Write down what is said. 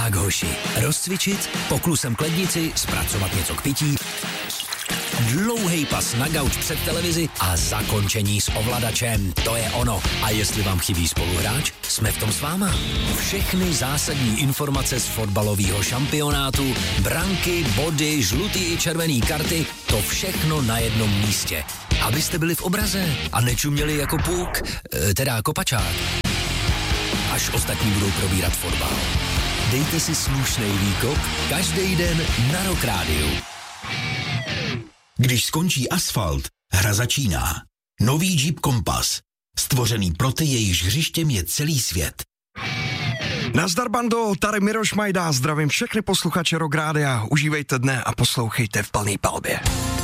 Tak, hoši, rozcvičit, poklusem k lednici, zpracovat něco k pití, dlouhej pas na gauč před televizi a zakončení s ovladačem. To je ono. A jestli vám chybí spoluhráč, jsme v tom s váma. Všechny zásadní informace z fotbalového šampionátu, branky, body, žlutý i červený karty, to všechno na jednom místě. Abyste byli v obraze a nečuměli jako puk, teda kopačák. Až ostatní budou probírat fotbal. Dejte si slušnej výkop každý den na Rock Rádiu. Když skončí asfalt, hra začíná. Nový Jeep Compass. Stvořený pro ty, jejichž hřištěm je celý svět. Nazdar bando, tady Miroš Majda, zdravím všechny posluchače Rock Rádia. Užívejte dne a poslouchejte v plný palbě.